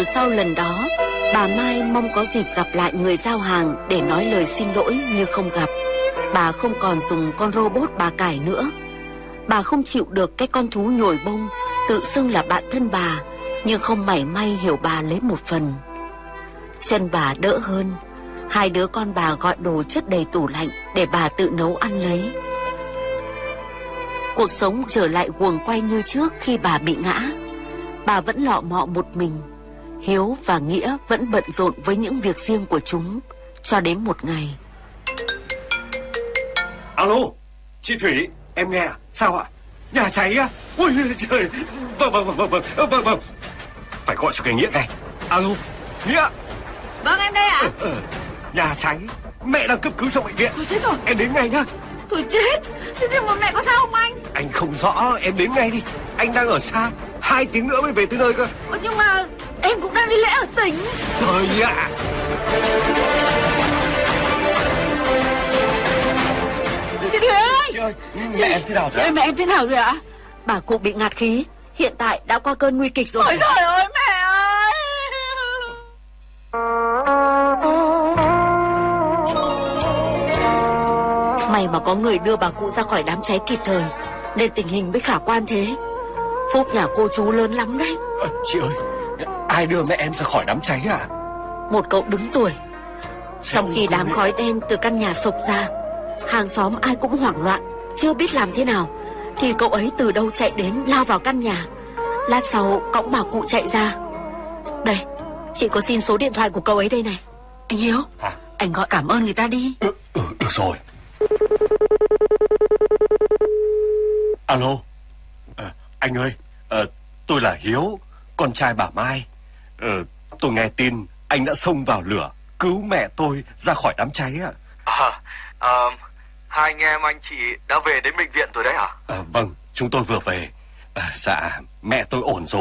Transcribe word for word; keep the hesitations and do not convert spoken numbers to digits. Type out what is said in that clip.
Từ sau lần đó, bà Mai mong có dịp gặp lại người giao hàng để nói lời xin lỗi như không gặp. Bà không còn dùng con robot bà cải nữa. Bà không chịu được cái con thú nhồi bông tự xưng là bạn thân bà, nhưng không mảy may hiểu bà lấy một phần. Chân bà đỡ hơn. Hai đứa con bà gọi đồ chất đầy tủ lạnh để bà tự nấu ăn lấy. Cuộc sống trở lại guồng quay như trước khi bà bị ngã. Bà vẫn lọ mọ một mình. Hiếu và Nghĩa vẫn bận rộn với những việc riêng của chúng. Cho đến một ngày. Alo, chị Thủy, em nghe. Sao ạ? Nhà cháy á? Ôi trời. Vâng vâng vâng vâng vâng vâng vâng. Phải gọi cho cái Nghĩa ngay. Alo, Nghĩa. Vâng, em đây ạ. ờ, ờ, Nhà cháy. Mẹ đang cấp cứu trong bệnh viện. Tôi chết rồi. Em đến ngay nhá. Tôi chết. Thế nhưng mà mẹ có sao không anh? Anh không rõ, em đến ngay đi. Anh đang ở xa, hai tiếng nữa mới về tới nơi cơ. Ơ, nhưng mà em cũng đang đi lễ ở tỉnh. Trời ạ. Chị Thủy ơi. Chị ơi, mẹ em thế nào Chị rồi? ơi, mẹ em thế nào rồi ạ? Bà cụ bị ngạt khí, hiện tại đã qua cơn nguy kịch rồi. Ôi trời ơi mẹ ơi. May mà có người đưa bà cụ ra khỏi đám cháy kịp thời, nên tình hình mới khả quan thế. Phúc nhà cô chú lớn lắm đấy. À, chị ơi, ai đưa mẹ em ra khỏi đám cháy à? Một cậu đứng tuổi. Trong khi đám khói đen từ căn nhà sộc ra, hàng xóm ai cũng hoảng loạn, chưa biết làm thế nào, thì cậu ấy từ đâu chạy đến lao vào căn nhà. Lát sau cõng bà cụ chạy ra. Đây, chị có xin số điện thoại của cậu ấy đây này. Anh Hiếu, à? Anh gọi cảm ơn người ta đi. Ừ, ừ được rồi. Alo, à, anh ơi, à, tôi là Hiếu, con trai bà Mai. à, Tôi nghe tin anh đã xông vào lửa cứu mẹ tôi ra khỏi đám cháy ạ. À, à, hai anh em anh chị đã về đến bệnh viện rồi đấy hả? À, vâng, chúng tôi vừa về. à, Dạ, mẹ tôi ổn rồi.